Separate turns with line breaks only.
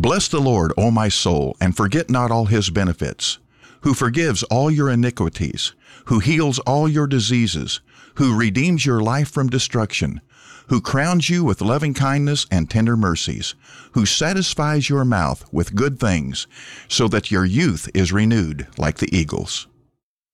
Bless the Lord, O my soul, and forget not all his benefits, who forgives all your iniquities, who heals all your diseases, who redeems your life from destruction, who crowns you with loving kindness and tender mercies, who satisfies your mouth with good things, so that your youth is renewed like the eagles.